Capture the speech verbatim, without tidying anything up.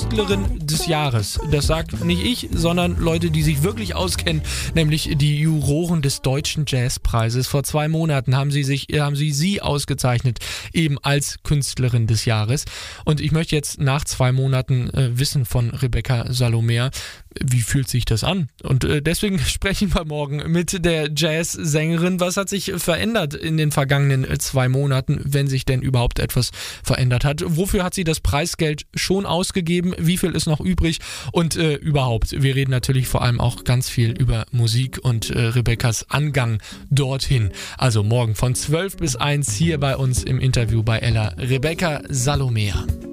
Künstlerin des Jahres. Das sagt nicht ich, sondern Leute, die sich wirklich auskennen, nämlich die Juroren des Deutschen Jazzpreises. Vor zwei Monaten haben sie sich, haben sie sie ausgezeichnet, eben als Künstlerin des Jahres. Und ich möchte jetzt nach zwei Monaten äh, wissen von Rebecca Salomea, wie fühlt sich das an? Und äh, deswegen sprechen wir morgen mit der Jazzsängerin. Was hat sich verändert in den vergangenen äh, zwei Monaten, wenn sich denn überhaupt etwas verändert hat? Wofür hat sie das Preisgeld schon ausgegeben? Wie viel ist noch übrig? Und äh, überhaupt, wir reden natürlich vor allem auch ganz viel über Musik und äh, Rebeccas Angang dorthin. Also morgen von zwölf bis eins hier bei uns im Interview bei Ella, Rebecca Salomea.